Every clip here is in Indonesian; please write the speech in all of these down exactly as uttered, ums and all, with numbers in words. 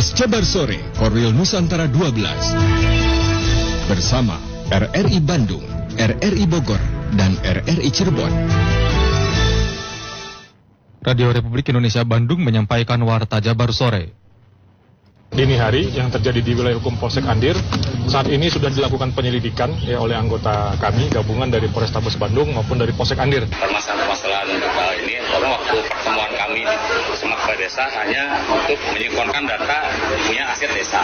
Kelas Jabar Sore, Korwil Nusantara dua belas. Bersama R R I Bandung, R R I Bogor, dan R R I Cirebon. Radio Republik Indonesia Bandung menyampaikan Warta Jabar Sore. Dini hari yang terjadi di wilayah hukum Polsek Andir, saat ini sudah dilakukan penyelidikan ya, oleh anggota kami gabungan dari Polrestabes Bandung maupun dari Polsek Andir. Permasalahan-permasalahan lokal ini, karena waktu pertemuan kami di Semak Desa hanya untuk menyinkronkan data punya aset desa.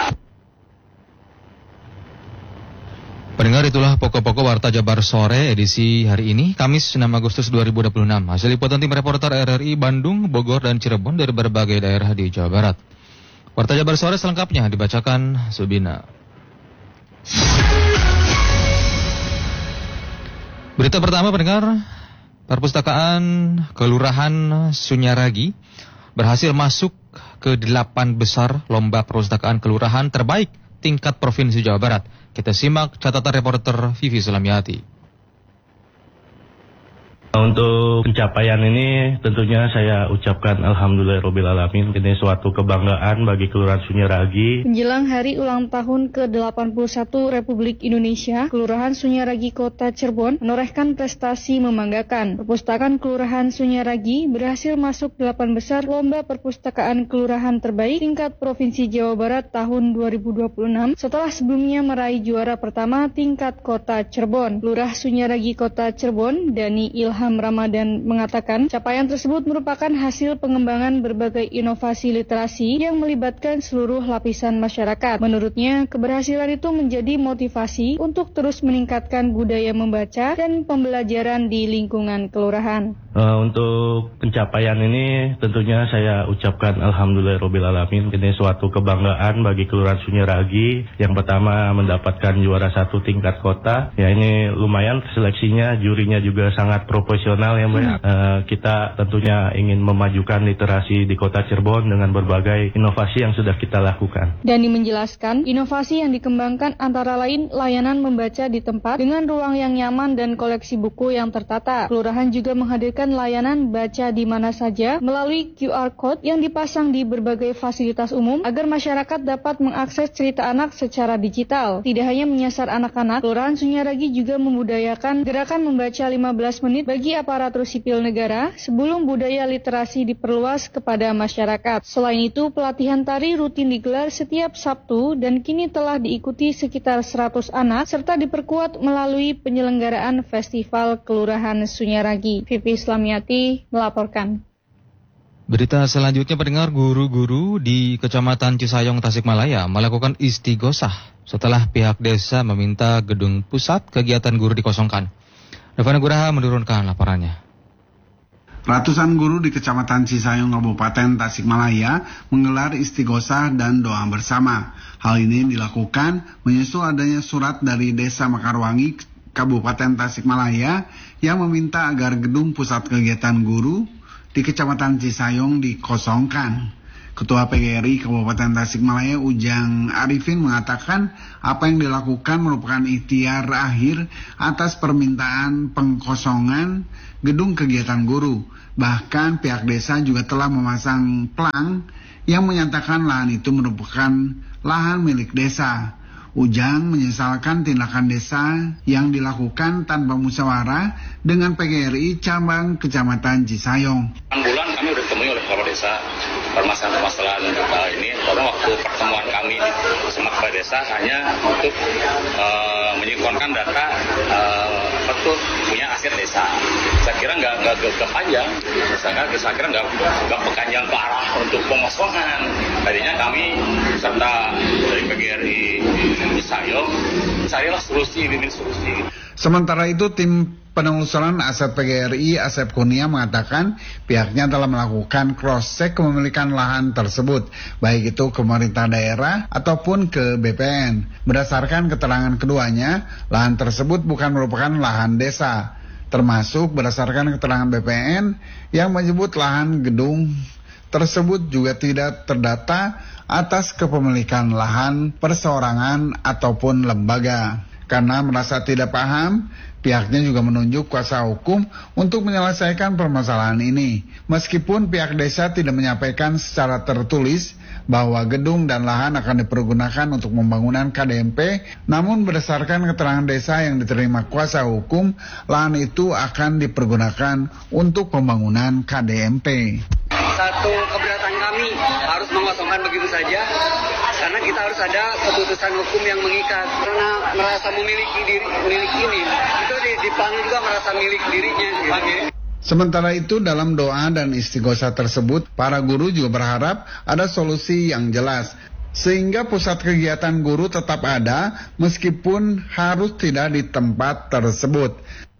Pendengar, itulah pokok-pokok Warta Jabar Sore edisi hari ini, Kamis enam Agustus dua ribu dua puluh enam. Hasil liputan tim reporter R R I Bandung, Bogor, dan Cirebon dari berbagai daerah di Jawa Barat. Warta Jabar Sore selengkapnya dibacakan Subina. Berita pertama, pendengar, perpustakaan Kelurahan Sunyaragi berhasil masuk ke delapan besar lomba perpustakaan kelurahan terbaik tingkat Provinsi Jawa Barat. Kita simak catatan reporter Vivi Sulamiati. Untuk pencapaian ini tentunya saya ucapkan alhamdulillahirabbil alamin. Ini suatu kebanggaan bagi Kelurahan Sunyaragi. Menjelang hari ulang tahun ke delapan puluh satu Republik Indonesia, Kelurahan Sunyaragi Kota Cirebon menorehkan prestasi membanggakan. Perpustakaan Kelurahan Sunyaragi berhasil masuk delapan besar lomba perpustakaan kelurahan terbaik tingkat Provinsi Jawa Barat tahun dua ribu dua puluh enam setelah sebelumnya meraih juara pertama tingkat Kota Cirebon. Lurah Sunyaragi Kota Cirebon, Dani Ilham Ilham Ramadan mengatakan capaian tersebut merupakan hasil pengembangan berbagai inovasi literasi yang melibatkan seluruh lapisan masyarakat. Menurutnya, keberhasilan itu menjadi motivasi untuk terus meningkatkan budaya membaca dan pembelajaran di lingkungan kelurahan. Uh, untuk pencapaian ini tentunya saya ucapkan alhamdulillahirabbil alamin. Ini suatu kebanggaan bagi Kelurahan Sunyaragi yang pertama mendapatkan juara satu tingkat kota. Ya, ini lumayan seleksinya, jurinya juga sangat profesional ya Mbak. Hmm. Uh, kita tentunya ingin memajukan literasi di Kota Cirebon dengan berbagai inovasi yang sudah kita lakukan. Dani menjelaskan, inovasi yang dikembangkan antara lain layanan membaca di tempat dengan ruang yang nyaman dan koleksi buku yang tertata. Kelurahan juga menghadirkan layanan baca di mana saja melalui Q R Code yang dipasang di berbagai fasilitas umum agar masyarakat dapat mengakses cerita anak secara digital. Tidak hanya menyasar anak-anak, Kelurahan Sunyaragi juga membudayakan gerakan membaca lima belas menit bagi aparatur sipil negara sebelum budaya literasi diperluas kepada masyarakat. Selain itu, pelatihan tari rutin digelar setiap Sabtu dan kini telah diikuti sekitar seratus anak serta diperkuat melalui penyelenggaraan Festival Kelurahan Sunyaragi. Vivi Islamiati melaporkan. Berita selanjutnya, pendengar, guru-guru di Kecamatan Cisayong, Tasikmalaya melakukan istighosah setelah pihak desa meminta gedung pusat kegiatan guru dikosongkan. Devana Guraha menurunkan laporannya. Ratusan guru di Kecamatan Cisayong, Kabupaten Tasikmalaya menggelar istighosah dan doa bersama. Hal ini dilakukan menyusul adanya surat dari Desa Mekarwangi, Kabupaten Tasikmalaya yang meminta agar gedung pusat kegiatan guru di Kecamatan Cisayong dikosongkan. Ketua P G R I Kabupaten Tasikmalaya Ujang Arifin mengatakan apa yang dilakukan merupakan ikhtiar akhir atas permintaan pengkosongan gedung kegiatan guru. Bahkan pihak desa juga telah memasang plang yang menyatakan lahan itu merupakan lahan milik desa. Ujang menyesalkan tindakan desa yang dilakukan tanpa musyawarah dengan P G R I cabang Kecamatan Cisayong. enam bulan kami sudah ditemui oleh kepala desa permasalahan-permasalahan lokal ini, karena waktu pertemuan kami di Semak Desa hanya untuk uh, menyinkronkan data uh, apa tuh punya aset desa. Saya kira nggak nggak kepanjang, saya, saya kira nggak nggak pekanjang ke arah untuk pengosongan. Tadinya kami serta dari P G R I Cisayong carilah solusi, bimbing solusi. Sementara itu, tim penelusuran aset P G R I Asep Kurnia mengatakan pihaknya telah melakukan cross-check kepemilikan lahan tersebut, baik itu ke pemerintah daerah ataupun ke B P N. Berdasarkan keterangan keduanya, lahan tersebut bukan merupakan lahan desa, termasuk berdasarkan keterangan B P N yang menyebut lahan gedung tersebut juga tidak terdata atas kepemilikan lahan perseorangan ataupun lembaga. Karena merasa tidak paham, pihaknya juga menunjuk kuasa hukum untuk menyelesaikan permasalahan ini. Meskipun pihak desa tidak menyampaikan secara tertulis bahwa gedung dan lahan akan dipergunakan untuk pembangunan K D M P, namun berdasarkan keterangan desa yang diterima kuasa hukum, lahan itu akan dipergunakan untuk pembangunan K D M P. Satu keberatan kami harus mengosongkan begitu saja, karena kita harus ada keputusan hukum yang mengikat. Karena merasa memiliki diri, milik ini, itu dipanggil juga merasa milik dirinya. Gitu. Sementara itu dalam doa dan istighosah tersebut, para guru juga berharap ada solusi yang jelas, sehingga pusat kegiatan guru tetap ada meskipun harus tidak di tempat tersebut.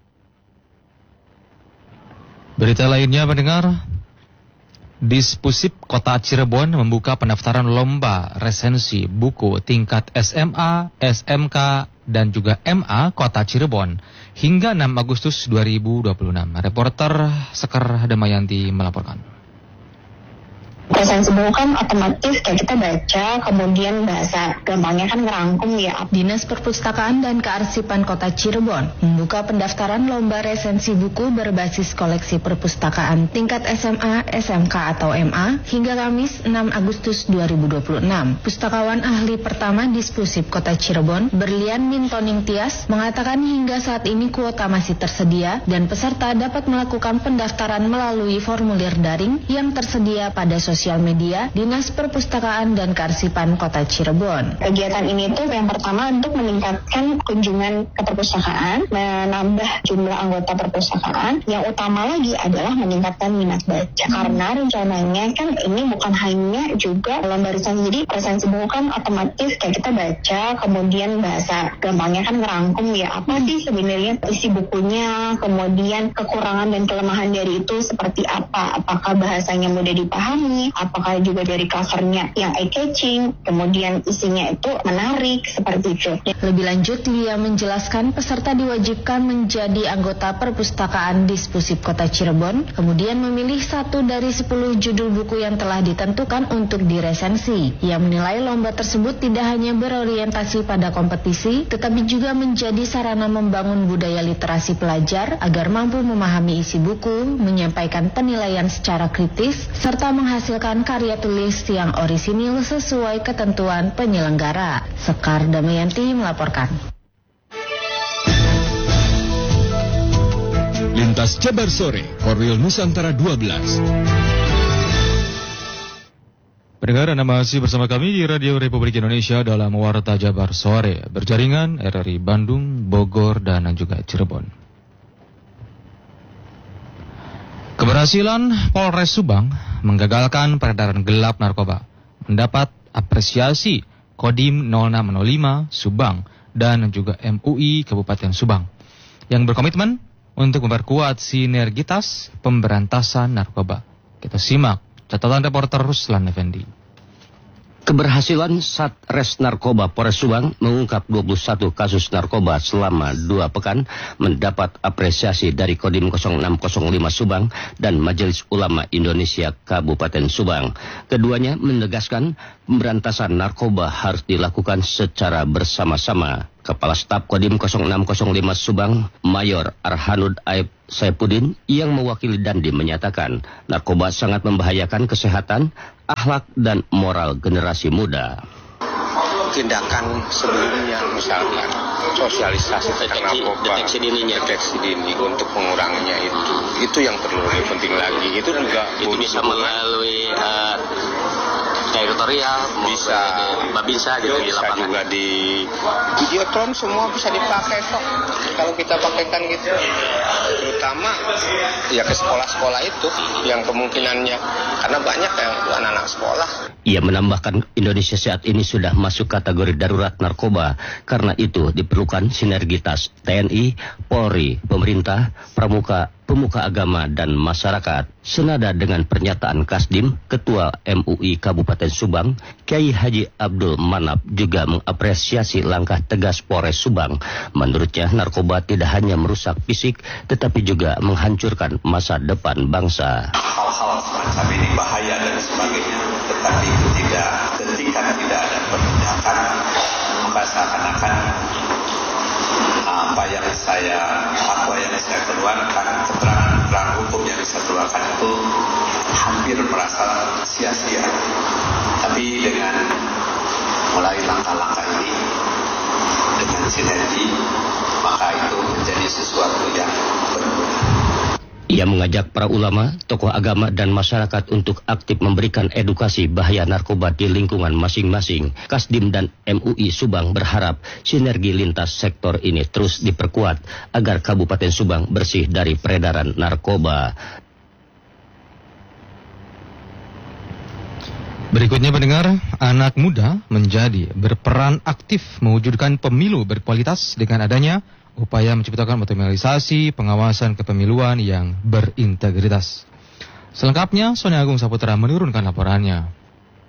Berita lainnya mendengar, Dispusip Kota Cirebon membuka pendaftaran lomba resensi buku tingkat S M A, S M K, dan juga M A Kota Cirebon hingga enam Agustus dua ribu dua puluh enam. Reporter Sekar Damayanti melaporkan. Resensi buku kan otomatis kayak kita baca, kemudian bahasa gampangnya kan ngerangkum ya. Dinas Perpustakaan dan Kearsipan Kota Cirebon membuka pendaftaran lomba resensi buku berbasis koleksi perpustakaan tingkat S M A, S M K atau M A hingga Kamis enam Agustus dua ribu dua puluh enam. Pustakawan ahli pertama Dispusip Kota Cirebon, Berlian Mintoning Tias, mengatakan hingga saat ini kuota masih tersedia dan peserta dapat melakukan pendaftaran melalui formulir daring yang tersedia pada sosial media Dinas Perpustakaan dan Kearsipan Kota Cirebon. Kegiatan ini tuh yang pertama untuk meningkatkan kunjungan ke perpustakaan, menambah jumlah anggota perpustakaan. Yang utama lagi adalah meningkatkan minat baca. Karena rencananya kan ini bukan hanya juga lomba resensi, jadi resensi buku kan otomatis kayak kita baca, kemudian bahasa gampangnya kan ngerangkum ya apa sih sebenarnya isi bukunya, kemudian kekurangan dan kelemahan dari itu seperti apa, apakah bahasanya mudah dipahami, apakah juga dari covernya yang eye-catching, kemudian isinya itu menarik, seperti itu. Lebih lanjut, Lia menjelaskan peserta diwajibkan menjadi anggota perpustakaan Dispusip Kota Cirebon, kemudian memilih satu dari sepuluh judul buku yang telah ditentukan untuk diresensi. Ia menilai lomba tersebut tidak hanya berorientasi pada kompetisi, tetapi juga menjadi sarana membangun budaya literasi pelajar agar mampu memahami isi buku, menyampaikan penilaian secara kritis, serta menghasilkan karya tulis yang orisinil sesuai ketentuan penyelenggara. Sekar Damayanti melaporkan. Lintas Jabar Sore, Korwil Nusantara dua belas. Pendengar, Anda masih bersama kami di Radio Republik Indonesia dalam Warta Jabar Sore, berjaringan R R I Bandung, Bogor, dan juga Cirebon. Keberhasilan Polres Subang menggagalkan peredaran gelap narkoba mendapat apresiasi Kodim nol enam nol lima Subang dan juga M U I Kabupaten Subang yang berkomitmen untuk memperkuat sinergitas pemberantasan narkoba. Kita simak catatan reporter Ruslan Effendi. Keberhasilan Satres Narkoba Polres Subang mengungkap dua puluh satu kasus narkoba selama dua pekan mendapat apresiasi dari Kodim nol enam nol lima Subang dan Majelis Ulama Indonesia Kabupaten Subang. Keduanya menegaskan pemberantasan narkoba harus dilakukan secara bersama-sama. Kepala Staf Kodim nol enam nol lima Subang, Mayor Arhanud Aib Saipudin yang mewakili Dandi menyatakan narkoba sangat membahayakan kesehatan, akhlak, dan moral generasi muda. Tindakan sebelumnya misalkan sosialisasi tentang narkoba, deteksi dininya, deteksi dini untuk menguranginya itu, itu yang perlu lebih penting lagi. Itu juga itu bisa melalui uh, teritorial, bisa babinsa gitu di lapangan. Bisa juga di videotron, semua bisa dipakai kok kalau kita pakaikan gitu. Terutama ya ke sekolah-sekolah itu yang kemungkinannya, karena banyak yang anak-anak sekolah. Ia menambahkan Indonesia saat ini sudah masuk kategori darurat narkoba. Karena itu diperlukan sinergitas T N I, Polri, pemerintah, pramuka, pemuka agama, dan masyarakat. Senada dengan pernyataan Kasdim, Ketua M U I Kabupaten Subang, Kiai Haji Abdul Manap juga mengapresiasi langkah tegas Polres Subang. Menurutnya, narkoba tidak hanya merusak fisik, tetapi juga menghancurkan masa depan bangsa. Hal-hal semacam ini bahaya dan sebagainya, tetapi itu tidak, ketika tidak ada penindakan, membahasakan akan saya fatwa yang saya keluarkan, keterangan hukum yang saya keluarkan itu hampir merasa sia-sia. Tapi dengan mulai langkah-langkah ini, dengan sinergi, maka itu menjadi sesuatu yang berguna. Ia mengajak para ulama, tokoh agama dan masyarakat untuk aktif memberikan edukasi bahaya narkoba di lingkungan masing-masing. Kasdim dan M U I Subang berharap sinergi lintas sektor ini terus diperkuat agar Kabupaten Subang bersih dari peredaran narkoba. Berikutnya pendengar, anak muda menjadi berperan aktif mewujudkan pemilu berkualitas dengan adanya upaya menciptakan optimalisasi pengawasan kepemiluan yang berintegritas. Selengkapnya, Sony Agung Saputra menurunkan laporannya.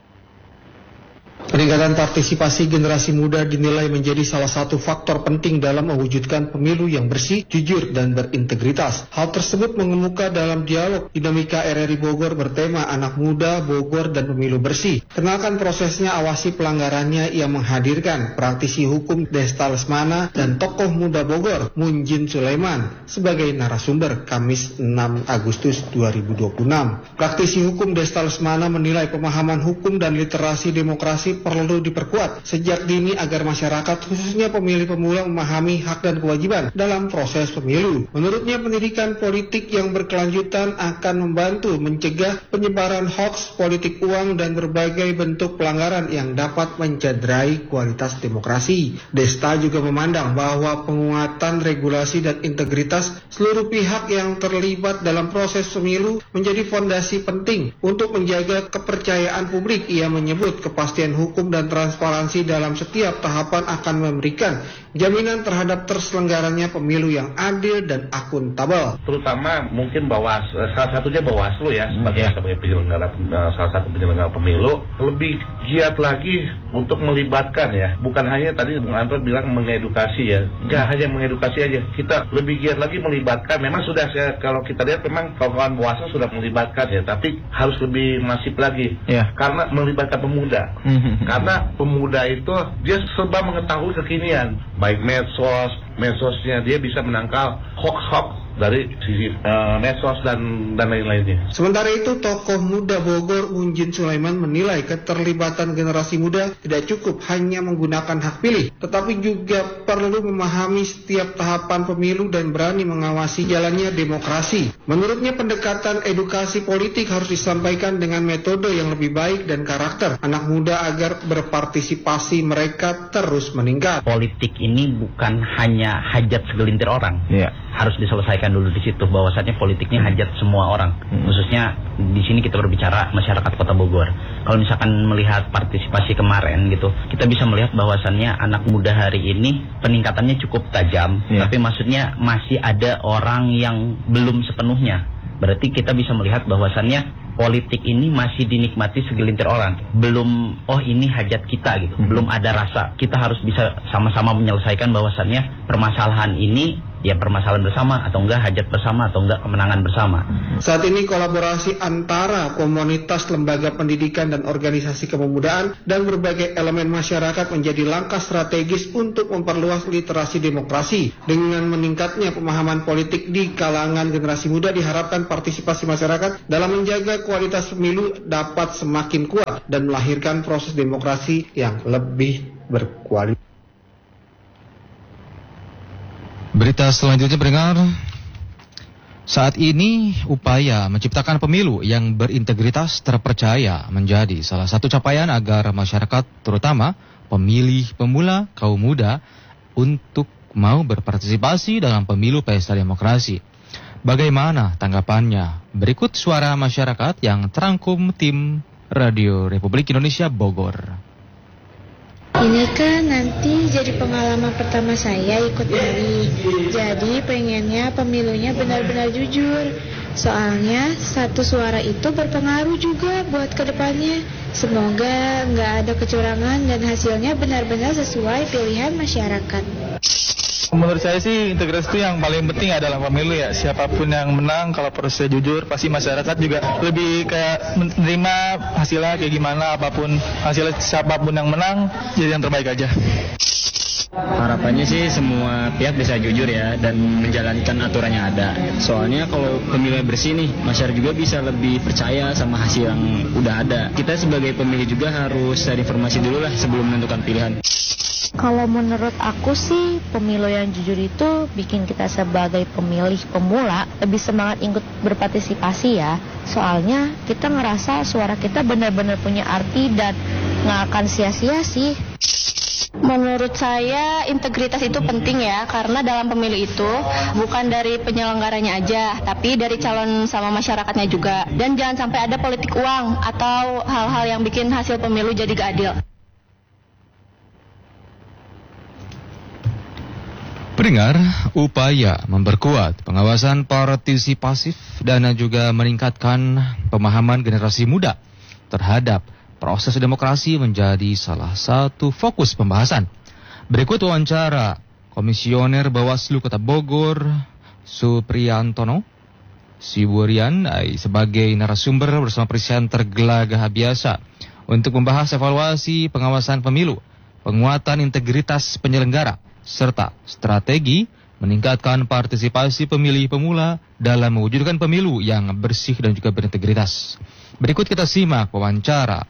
Peningkatan partisipasi generasi muda dinilai menjadi salah satu faktor penting dalam mewujudkan pemilu yang bersih, jujur, dan berintegritas. Hal tersebut mengemuka dalam dialog dinamika R R I Bogor bertema Anak Muda, Bogor, dan Pemilu Bersih. Kenalkan prosesnya, awasi pelanggarannya yang menghadirkan praktisi hukum Desta Lesmana dan tokoh muda Bogor, Munjin Sulaiman, sebagai narasumber Kamis enam Agustus dua ribu dua puluh enam. Praktisi hukum Desta Lesmana menilai pemahaman hukum dan literasi demokrasi perlu diperkuat sejak dini agar masyarakat khususnya pemilih pemula memahami hak dan kewajiban dalam proses pemilu. Menurutnya pendidikan politik yang berkelanjutan akan membantu mencegah penyebaran hoaks, politik uang, dan berbagai bentuk pelanggaran yang dapat mencederai kualitas demokrasi. Desta juga memandang bahwa penguatan regulasi dan integritas seluruh pihak yang terlibat dalam proses pemilu menjadi fondasi penting untuk menjaga kepercayaan publik. Ia menyebut kepastian hukum dan transparansi dalam setiap tahapan akan memberikan jaminan terhadap terselenggaranya pemilu yang adil dan akuntabel. Terutama mungkin bahwa salah satunya Bawaslu ya sebagai hmm, sebagai penyelenggara salah satu penyelenggara pemilu lebih giat lagi untuk melibatkan ya, bukan hanya tadi Bung Anton bilang mengedukasi ya, nggak hanya mengedukasi aja, kita lebih giat lagi melibatkan. Memang sudah saya, kalau kita lihat memang kawan-kawan Bawaslu sudah melibatkan ya, tapi harus lebih masif lagi ya, karena melibatkan pemuda. Karena pemuda itu dia serba mengetahui kekinian, baik medsos, medsosnya dia bisa menangkal hoax-hoax dari sisi uh, medsos dan dan lain-lainnya. Sementara itu, tokoh muda Bogor Munjin Sulaiman menilai keterlibatan generasi muda tidak cukup hanya menggunakan hak pilih, tetapi juga perlu memahami setiap tahapan pemilu dan berani mengawasi jalannya demokrasi. Menurutnya, pendekatan edukasi politik harus disampaikan dengan metode yang lebih baik dan karakter anak muda agar berpartisipasi mereka terus meningkat. Politik ini bukan hanya hajat segelintir orang. Yeah. Harus diselesaikan dulu di situ bahwasannya politiknya hajat semua orang. Hmm. Khususnya di sini kita berbicara masyarakat Kota Bogor. Kalau misalkan melihat partisipasi kemarin gitu, kita bisa melihat bahwasannya anak muda hari ini peningkatannya cukup tajam, yeah. Tapi maksudnya masih ada orang yang belum sepenuhnya. Berarti kita bisa melihat bahwasannya politik ini masih dinikmati segelintir orang. Belum, oh ini hajat kita gitu. Hmm. Belum ada rasa. Kita harus bisa sama-sama menyelesaikan bahwasannya permasalahan ini ya permasalahan bersama atau enggak hajat bersama atau enggak kemenangan bersama. Saat ini kolaborasi antara komunitas, lembaga pendidikan dan organisasi kepemudaan dan berbagai elemen masyarakat menjadi langkah strategis untuk memperluas literasi demokrasi. Dengan meningkatnya pemahaman politik di kalangan generasi muda, diharapkan partisipasi masyarakat dalam menjaga kualitas pemilu dapat semakin kuat dan melahirkan proses demokrasi yang lebih berkualitas. Berita selanjutnya pendengar, saat ini upaya menciptakan pemilu yang berintegritas terpercaya menjadi salah satu capaian agar masyarakat, terutama pemilih pemula kaum muda, untuk mau berpartisipasi dalam pemilu pesta demokrasi. Bagaimana tanggapannya? Berikut suara masyarakat yang terangkum tim Radio Republik Indonesia Bogor. Ini kan nanti jadi pengalaman pertama saya ikut milih. Jadi pengennya pemilunya benar-benar jujur. Soalnya satu suara itu berpengaruh juga buat kedepannya. Semoga nggak ada kecurangan dan hasilnya benar-benar sesuai pilihan masyarakat. Menurut saya sih integritas itu yang paling penting adalah pemilu ya. Siapapun yang menang, kalau prosesnya jujur, pasti masyarakat juga lebih kayak menerima hasilnya kayak gimana, apapun hasilnya siapapun yang menang, jadi yang terbaik aja. Harapannya sih semua pihak bisa jujur ya dan menjalankan aturan yang ada. Soalnya kalau pemilu bersih nih, masyarakat juga bisa lebih percaya sama hasil yang udah ada. Kita sebagai pemilih juga harus cari informasi dulu lah sebelum menentukan pilihan. Kalau menurut aku sih, pemilu yang jujur itu bikin kita sebagai pemilih pemula lebih semangat ikut berpartisipasi ya. Soalnya kita ngerasa suara kita benar-benar punya arti dan nggak akan sia-sia sih. Menurut saya integritas itu penting ya, karena dalam pemilu itu bukan dari penyelenggaranya aja, tapi dari calon sama masyarakatnya juga. Dan jangan sampai ada politik uang atau hal-hal yang bikin hasil pemilu jadi gak adil. Pendengar, upaya memperkuat pengawasan partisipasif dan juga meningkatkan pemahaman generasi muda terhadap proses demokrasi menjadi salah satu fokus pembahasan. Berikut wawancara Komisioner Bawaslu Kota Bogor, Supriyantono Siburian sebagai narasumber bersama presenter Gelagah Biasa untuk membahas evaluasi pengawasan pemilu, penguatan integritas penyelenggara, serta strategi meningkatkan partisipasi pemilih pemula dalam mewujudkan pemilu yang bersih dan juga berintegritas. Berikut kita simak wawancara.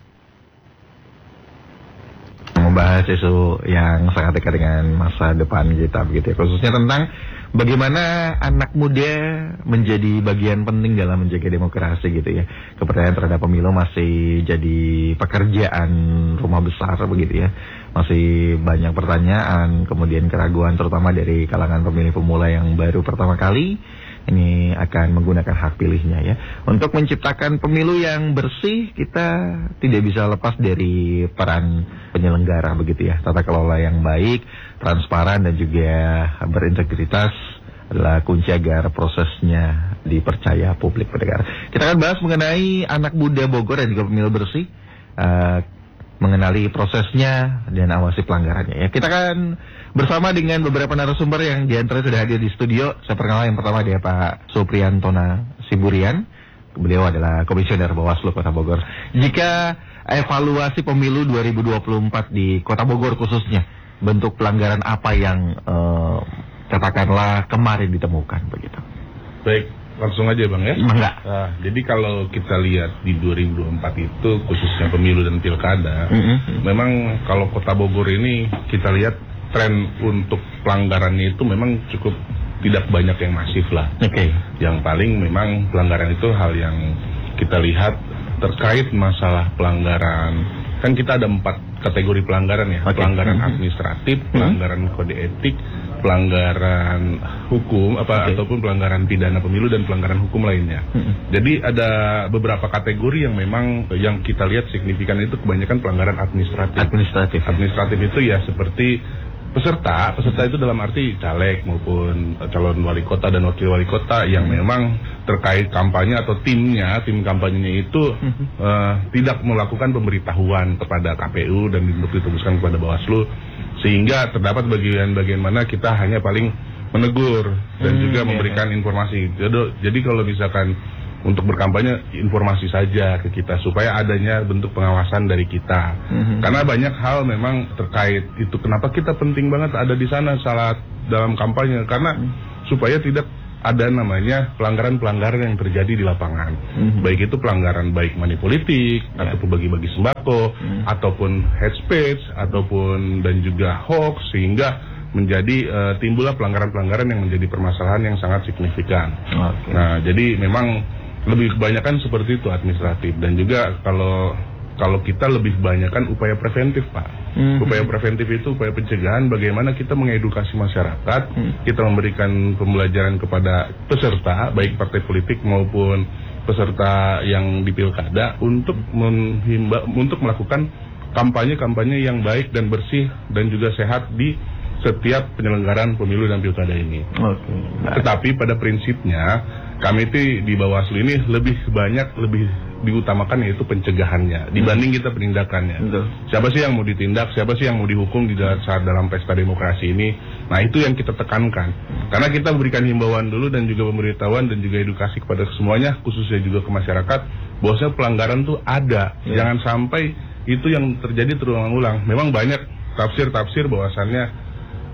Membahas isu yang sangat dekat dengan masa depan kita begitu ya, khususnya tentang bagaimana anak muda menjadi bagian penting dalam menjaga demokrasi gitu ya. Kepercayaan terhadap pemilu masih jadi pekerjaan rumah besar begitu ya. Masih banyak pertanyaan, kemudian keraguan terutama dari kalangan pemilih pemula yang baru pertama kali ini akan menggunakan hak pilihnya ya. Untuk menciptakan pemilu yang bersih, kita tidak bisa lepas dari peran penyelenggara begitu ya. Tata kelola yang baik, transparan dan juga berintegritas adalah kunci agar prosesnya dipercaya publik pendengar. Kita akan bahas mengenai anak muda Bogor dan juga pemilu bersih, uh, mengenali prosesnya dan awasi pelanggarannya ya. Kita akan bersama dengan beberapa narasumber yang diantara sudah hadir di studio. Saya perkenalkan yang pertama dia Pak Supriyantona Siburian. Beliau adalah Komisioner Bawaslu Kota Bogor. Jika evaluasi pemilu dua ribu dua puluh empat di Kota Bogor khususnya, bentuk pelanggaran apa yang uh, katakanlah kemarin ditemukan begitu? Baik, langsung aja Bang ya. Enggak. Nah, jadi kalau kita lihat di dua ribu dua puluh empat itu khususnya pemilu dan pilkada, mm-hmm. memang kalau Kota Bogor ini kita lihat tren untuk pelanggarannya itu memang cukup tidak banyak yang masif lah. Oke. Okay. Yang paling memang pelanggaran itu hal yang kita lihat terkait masalah pelanggaran. Kan kita ada empat kategori pelanggaran ya. Okay. Pelanggaran mm-hmm. administratif, pelanggaran mm-hmm. kode etik, pelanggaran hukum apa okay. ataupun pelanggaran pidana pemilu dan pelanggaran hukum lainnya. Mm-hmm. Jadi ada beberapa kategori yang memang yang kita lihat signifikan itu kebanyakan pelanggaran administratif. Administratif. Administratif itu ya seperti peserta, peserta itu dalam arti caleg maupun calon wali kota dan wakil wali kota yang hmm. memang terkait kampanye atau timnya, tim kampanyenya itu hmm. uh, tidak melakukan pemberitahuan kepada K P U dan ditembuskan kepada Bawaslu, sehingga terdapat bagian-bagian mana kita hanya paling menegur dan hmm, juga iya, memberikan iya. informasi. Jadi, jadi kalau misalkan untuk berkampanye informasi saja ke kita supaya adanya bentuk pengawasan dari kita. Mm-hmm. Karena banyak hal memang terkait itu kenapa kita penting banget ada di sana saat dalam kampanye karena mm-hmm. supaya tidak ada namanya pelanggaran-pelanggaran yang terjadi di lapangan. Mm-hmm. Baik itu pelanggaran baik money politik yeah. ataupun bagi-bagi sembako mm-hmm. ataupun hate speech ataupun dan juga hoax sehingga menjadi uh, timbullah pelanggaran-pelanggaran yang menjadi permasalahan yang sangat signifikan. Okay. Nah, jadi memang lebih kebanyakan seperti itu administratif dan juga kalau kalau kita lebih kebanyakan upaya preventif Pak. Mm-hmm. Upaya preventif itu upaya pencegahan bagaimana kita mengedukasi masyarakat, mm-hmm. kita memberikan pembelajaran kepada peserta baik partai politik maupun peserta yang di pilkada untuk menghimba untuk melakukan kampanye-kampanye yang baik dan bersih dan juga sehat di setiap penyelenggaraan pemilu dan pilkada ini. Okay. Tetapi pada prinsipnya kami itu di Bawaslu ini lebih banyak lebih diutamakan yaitu pencegahannya dibanding kita penindakannya. Betul. Siapa sih yang mau ditindak, siapa sih yang mau dihukum di saat dalam pesta demokrasi ini? Nah itu yang kita tekankan. Karena kita berikan himbauan dulu dan juga pemberitahuan dan juga edukasi kepada semuanya, khususnya juga ke masyarakat, bahwasanya pelanggaran tuh ada. Ya. Jangan sampai itu yang terjadi terulang-ulang. Memang banyak tafsir-tafsir bahwasannya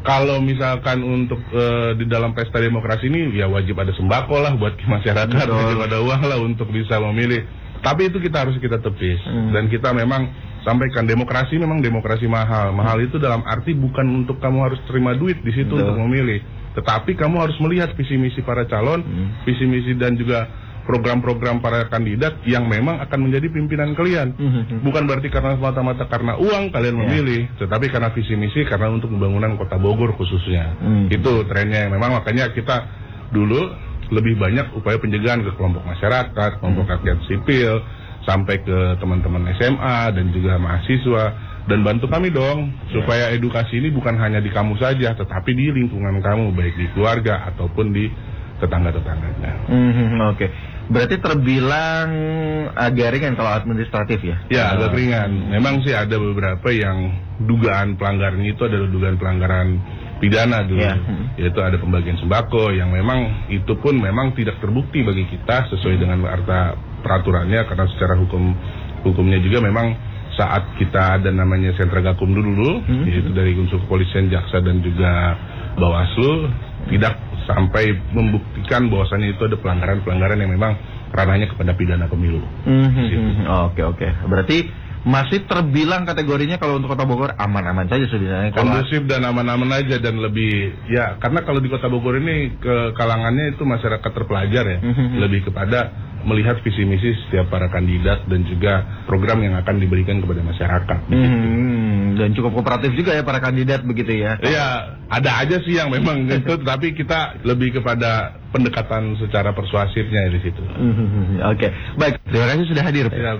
kalau misalkan untuk uh, di dalam pesta demokrasi ini ya wajib ada sembako lah buat masyarakat, Betul. wajib ada uang lah untuk bisa memilih. Tapi itu kita harus kita tepis hmm. dan kita memang sampaikan demokrasi memang demokrasi mahal. Mahal itu dalam arti bukan untuk kamu harus terima duit di situ Betul. untuk memilih, tetapi kamu harus melihat visi misi para calon, hmm. visi misi dan juga program-program para kandidat yang memang akan menjadi pimpinan kalian. Hmm. Bukan berarti karena semata-mata karena uang kalian yeah. memilih, tetapi karena visi misi, karena untuk pembangunan Kota Bogor khususnya. Hmm. Itu trennya. Memang makanya kita dulu lebih banyak upaya pencegahan ke kelompok masyarakat, kelompok rakyat sipil, sampai ke teman-teman S M A dan juga mahasiswa. Dan bantu kami dong, supaya edukasi ini bukan hanya di kamu saja, tetapi di lingkungan kamu, baik di keluarga ataupun di tetangga-tetangganya. Mm-hmm, Oke, okay. Berarti terbilang agak ringan kalau administratif ya? Ya, agak ringan. Memang sih ada beberapa yang dugaan pelanggaran itu adalah dugaan pelanggaran pidana dulu, yeah. yaitu ada pembagian sembako yang memang itu pun memang tidak terbukti bagi kita sesuai dengan arta peraturannya, karena secara hukum hukumnya juga memang saat kita ada namanya sentra gakum dulu, hmm. yaitu dari unsur kepolisian, jaksa dan juga Bawaslu, tidak sampai membuktikan bahwasannya itu ada pelanggaran-pelanggaran yang memang ranahnya kepada pidana pemilu. Hmm. Oke oke, berarti masih terbilang kategorinya kalau untuk Kota Bogor aman-aman saja sebenarnya. Kondusif dan aman-aman aja, dan lebih ya karena kalau di Kota Bogor ini ke kalangannya itu masyarakat terpelajar ya, mm-hmm. lebih kepada melihat visi misi setiap para kandidat dan juga program yang akan diberikan kepada masyarakat. Mm-hmm. Dan cukup kooperatif juga ya para kandidat begitu ya. Iya, ada aja sih yang memang gitu, tapi kita lebih kepada pendekatan secara persuasifnya di situ. Mm-hmm. Oke, okay. Baik, terima kasih sudah hadir. Ya.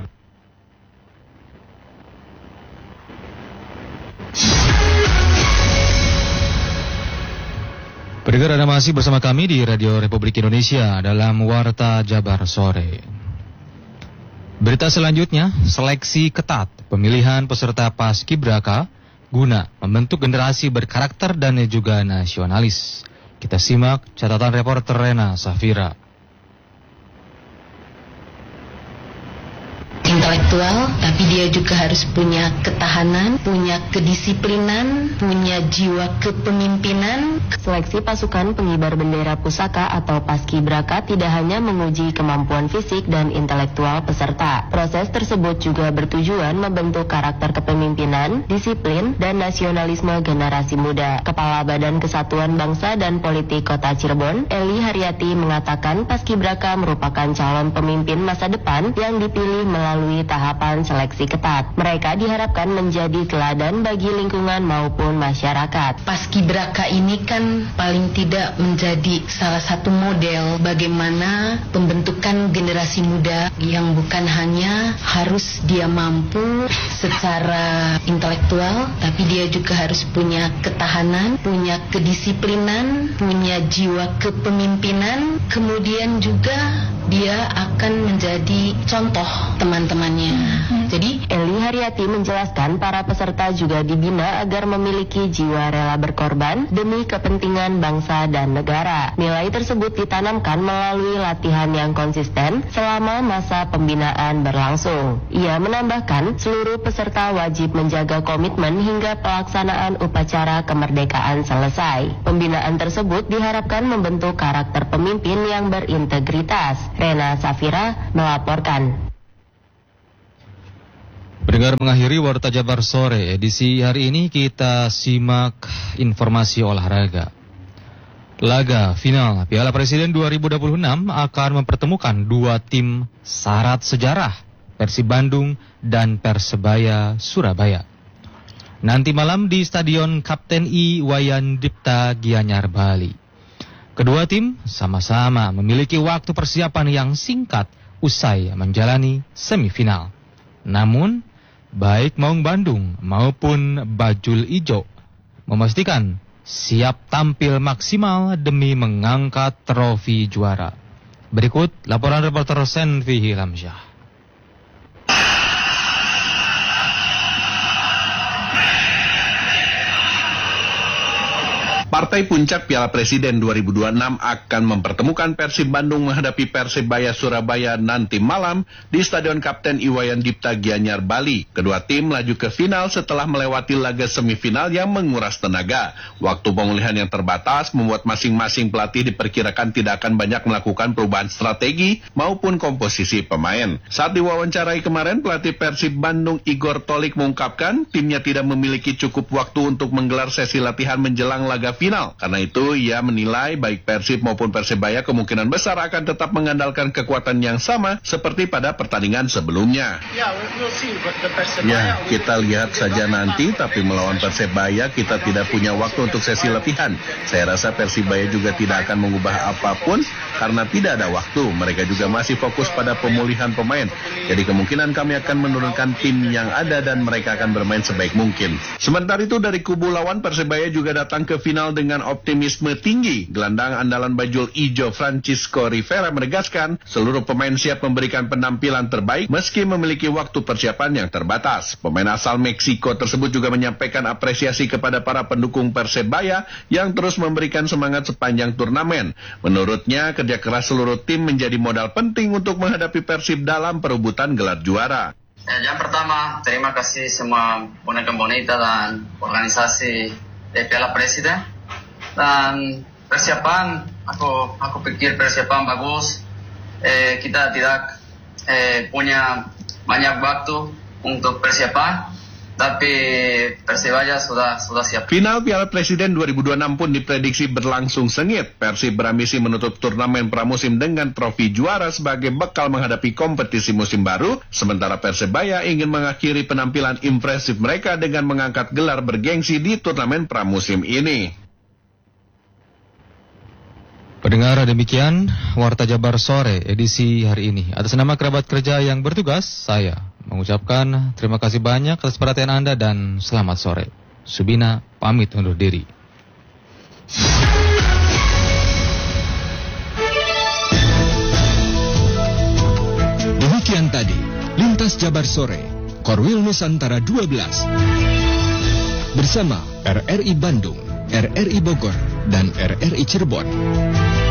Pendengar, Anda masih bersama kami di Radio Republik Indonesia dalam Warta Jabar Sore. Berita selanjutnya, seleksi ketat pemilihan peserta Paskibraka guna membentuk generasi berkarakter dan juga nasionalis. Kita simak catatan reporter Rena Safira. Intelektual, tapi dia juga harus punya ketahanan, punya kedisiplinan, punya jiwa kepemimpinan. Seleksi pasukan pengibar bendera pusaka atau Paskibraka tidak hanya menguji kemampuan fisik dan intelektual peserta. Proses tersebut juga bertujuan membentuk karakter kepemimpinan, disiplin, dan nasionalisme generasi muda. Kepala Badan Kesatuan Bangsa dan Politik Kota Cirebon, Eli Haryati, mengatakan Paskibraka merupakan calon pemimpin masa depan yang dipilih melalui tahapan seleksi ketat. Mereka diharapkan menjadi teladan bagi lingkungan maupun masyarakat. Paskibraka ini kan paling tidak menjadi salah satu model bagaimana pembentukan generasi muda yang bukan hanya harus dia mampu secara intelektual, tapi dia juga harus punya ketahanan, punya kedisiplinan, punya jiwa kepemimpinan, kemudian juga dia akan menjadi contoh teman-temannya. Hmm. Jadi, Eli Haryati menjelaskan para peserta juga dibina agar memiliki jiwa rela berkorban demi kepentingan bangsa dan negara. Nilai tersebut ditanamkan melalui latihan yang konsisten selama masa pembinaan berlangsung. Ia menambahkan, seluruh peserta wajib menjaga komitmen hingga pelaksanaan upacara kemerdekaan selesai. Pembinaan tersebut diharapkan membentuk karakter pemimpin yang berintegritas. Rena Safira melaporkan. Pendengar, mengakhiri Warta Jabar Sore edisi hari ini, kita simak informasi olahraga. Laga final Piala Presiden dua ribu dua puluh enam akan mempertemukan dua tim syarat sejarah, Persib Bandung dan Persebaya Surabaya. Nanti malam di Stadion Kapten I Wayan Dipta Gianyar, Bali. Kedua tim sama-sama memiliki waktu persiapan yang singkat usai menjalani semifinal. Namun, baik Maung Bandung maupun Bajul Ijo memastikan siap tampil maksimal demi mengangkat trofi juara. Berikut laporan reporter Senvi Hilamsyah. Partai puncak Piala Presiden dua ribu dua puluh enam akan mempertemukan Persib Bandung menghadapi Persebaya Surabaya nanti malam di Stadion Kapten Iwayan Dipta Gianyar, Bali. Kedua tim melaju ke final setelah melewati laga semifinal yang menguras tenaga. Waktu pemulihan yang terbatas membuat masing-masing pelatih diperkirakan tidak akan banyak melakukan perubahan strategi maupun komposisi pemain. Saat diwawancarai kemarin, pelatih Persib Bandung Igor Tolik mengungkapkan timnya tidak memiliki cukup waktu untuk menggelar sesi latihan menjelang laga final. Karena itu, ia menilai baik Persib maupun Persebaya kemungkinan besar akan tetap mengandalkan kekuatan yang sama seperti pada pertandingan sebelumnya. Ya, kita lihat saja nanti, tapi melawan Persebaya kita tidak punya waktu untuk sesi latihan. Saya rasa Persebaya juga tidak akan mengubah apapun karena tidak ada waktu. Mereka juga masih fokus pada pemulihan pemain. Jadi kemungkinan kami akan menurunkan tim yang ada dan mereka akan bermain sebaik mungkin. Sementara itu, dari kubu lawan, Persebaya juga datang ke final dengan optimisme tinggi. Gelandang andalan bajul ijo Francisco Rivera menegaskan seluruh pemain siap memberikan penampilan terbaik meski memiliki waktu persiapan yang terbatas. Pemain asal Meksiko tersebut juga menyampaikan apresiasi kepada para pendukung Persebaya yang terus memberikan semangat sepanjang turnamen. Menurutnya, kerja keras seluruh tim menjadi modal penting untuk menghadapi Persib dalam perebutan gelar juara. Yang pertama, terima kasih semua bonek-bonita dan organisasi di Piala Presiden. Dan persiapan, aku aku pikir persiapan bagus. Eh, kita tidak eh, punya banyak waktu untuk persiapan, tapi Persebaya sudah sudah siap. Final Piala Presiden dua ribu dua puluh enam pun diprediksi berlangsung sengit. Persib berambisi menutup turnamen pramusim dengan trofi juara sebagai bekal menghadapi kompetisi musim baru, sementara Persebaya ingin mengakhiri penampilan impresif mereka dengan mengangkat gelar bergengsi di turnamen pramusim ini. Pendengar, demikian Warta Jabar Sore edisi hari ini. Atas nama kerabat kerja yang bertugas, saya mengucapkan terima kasih banyak atas perhatian Anda dan selamat sore. Subina pamit undur diri. Demikian tadi Lintas Jabar Sore Korwil Nusantara dua belas bersama R R I Bandung, R R I Bogor, dan R R I Cirebon.